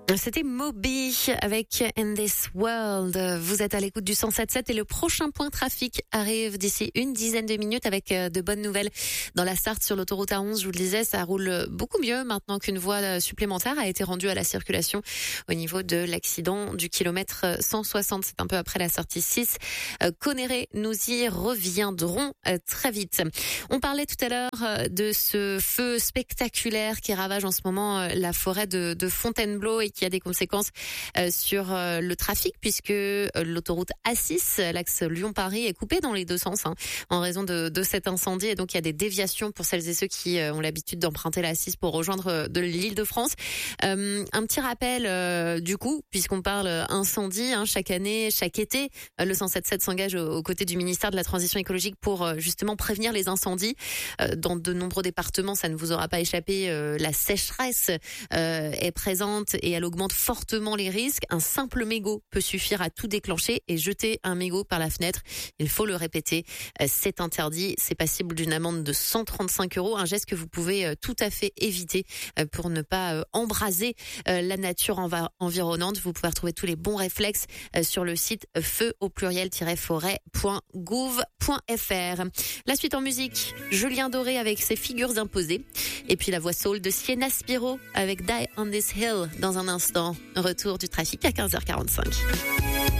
C'était Moby avec In This World. Vous êtes à l'écoute du 107.7 et le prochain point trafic arrive d'ici une dizaine de minutes avec de bonnes nouvelles. Dans la Sarthe, sur l'autoroute A11, je vous le disais, ça roule beaucoup mieux maintenant qu'une voie supplémentaire a été rendue à la circulation au niveau de l'accident du kilomètre 160. C'est un peu après la sortie 6. Conneré, nous y reviendrons très vite. On parlait tout à l'heure de ce feu spectaculaire qui ravage en ce moment la forêt de Fontainebleau et qui a des conséquences sur le trafic puisque l'autoroute A6, l'axe Lyon-Paris, est coupée dans les deux sens en raison de cet incendie, et donc il y a des déviations pour celles et ceux qui ont l'habitude d'emprunter la A6 pour rejoindre de l'Île-de-France. Un petit rappel du coup, puisqu'on parle incendie, chaque année, chaque été, le 107.7 s'engage aux côtés du ministère de la Transition écologique pour justement prévenir les incendies. Dans de nombreux départements, ça ne vous aura pas échappé, la sécheresse est présente et elle augmente fortement les risques. Un simple mégot peut suffire à tout déclencher, et jeter un mégot par la fenêtre, il faut le répéter, c'est interdit. C'est passible d'une amende de 135 €, un geste que vous pouvez tout à fait éviter pour ne pas embraser la nature environnante. Vous pouvez retrouver tous les bons réflexes sur le site feu-forêt.gouv.fr. La suite en musique, Julien Doré avec ses figures imposées, et puis la voix soul de Sienna Spiro avec Die on This Hill dans un instant. Retour du trafic à 15h45.